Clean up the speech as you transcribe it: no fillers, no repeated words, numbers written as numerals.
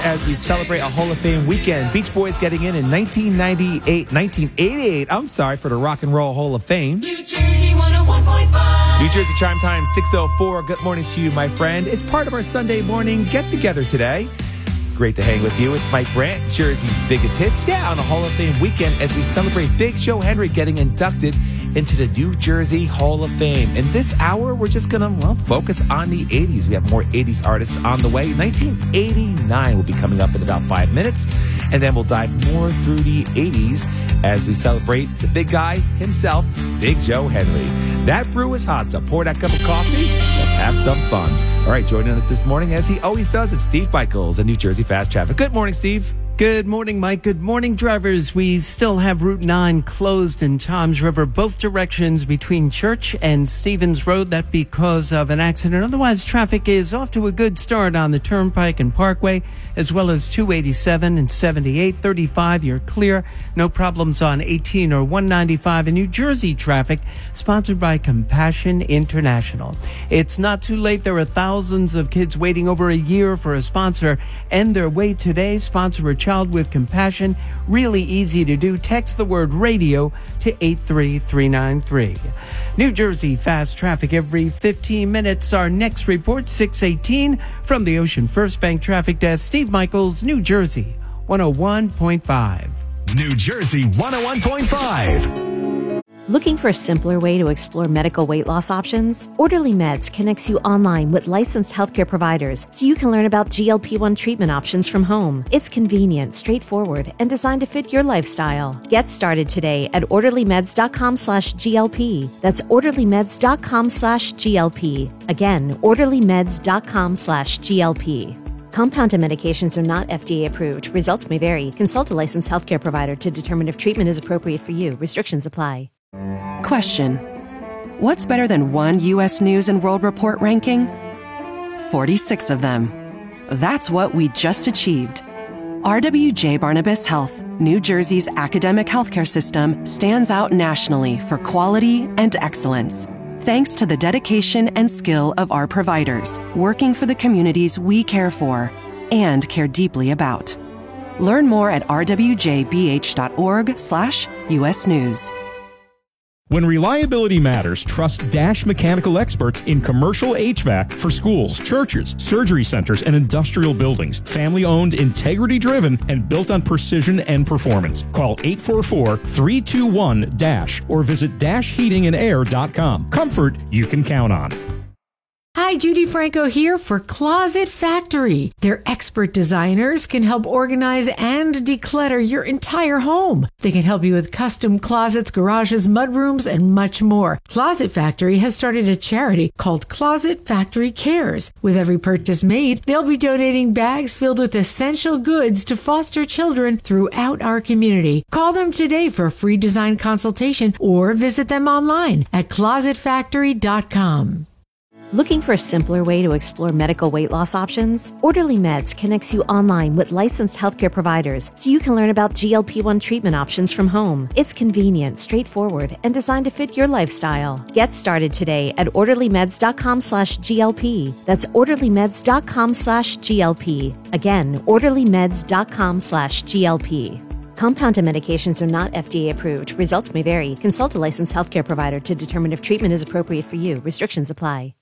as we celebrate a Hall of Fame weekend. Beach Boys getting in 1988, for the Rock and Roll Hall of Fame. New Jersey 101.5. New Jersey Chime Time 6:04. Good morning to you, my friend. It's part of our Sunday morning get-together today. Great to hang with you. It's Mike Brandt, Jersey's biggest hits. On a Hall of Fame weekend as we celebrate Big Joe Henry getting inducted into the New Jersey Hall of Fame. In this hour, we're just going to, focus on the 80s. We have more 80s artists on the way. 1989 will be coming up in about 5 minutes. And then we'll dive more through the 80s as we celebrate the big guy himself, Big Joe Henry. That brew is hot, so pour that cup of coffee. Let's have some fun. All right, joining us this morning, as he always does, it's Steve Michaels at New Jersey Fast Traffic. Good morning, Steve. Good morning, Mike. Good morning, drivers. We still have Route 9 closed in Toms River, both directions between Church and Stevens Road. That because of an accident. Otherwise, traffic is off to a good start on the Turnpike and Parkway, as well as 287 and 78. 35, you're clear. No problems on 18 or 195. And New Jersey traffic, sponsored by Compassion International. It's not too late. There are thousands of kids waiting over a year for a sponsor. End their wait today. Sponsor a child with compassion. Really easy to do. Text the word radio to 83393. New Jersey fast traffic every 15 minutes. Our next report, 6:18 from the Ocean First Bank Traffic Desk. Steve Michaels, New Jersey 101.5. New Jersey 101.5. Looking for a simpler way to explore medical weight loss options? Orderly Meds connects you online with licensed healthcare providers so you can learn about GLP-1 treatment options from home. It's convenient, straightforward, and designed to fit your lifestyle. Get started today at orderlymeds.com/GLP. That's orderlymeds.com/GLP. Again, orderlymeds.com/GLP. Compounded medications are not FDA approved. Results may vary. Consult a licensed healthcare provider to determine if treatment is appropriate for you. Restrictions apply. Question: what's better than one U.S. News and World Report ranking? 46 of them. That's what we just achieved. RWJ Barnabas Health, New Jersey's academic healthcare system, stands out nationally for quality and excellence. Thanks to the dedication and skill of our providers, working for the communities we care for and care deeply about. Learn more at rwjbh.org/US News. When reliability matters, trust Dash Mechanical experts in commercial HVAC for schools, churches, surgery centers, and industrial buildings. Family-owned, integrity-driven, and built on precision and performance. Call 844-321-DASH or visit dashheatingandair.com. Comfort you can count on. Hi, Judy Franco here for Closet Factory. Their expert designers can help organize and declutter your entire home. They can help you with custom closets, garages, mudrooms, and much more. Closet Factory has started a charity called Closet Factory Cares. With every purchase made, they'll be donating bags filled with essential goods to foster children throughout our community. Call them today for a free design consultation or visit them online at closetfactory.com. Looking for a simpler way to explore medical weight loss options? Orderly Meds connects you online with licensed healthcare providers so you can learn about GLP-1 treatment options from home. It's convenient, straightforward, and designed to fit your lifestyle. Get started today at orderlymeds.com/GLP. That's orderlymeds.com/GLP. Again, orderlymeds.com/GLP. Compounded medications are not FDA approved. Results may vary. Consult a licensed healthcare provider to determine if treatment is appropriate for you. Restrictions apply.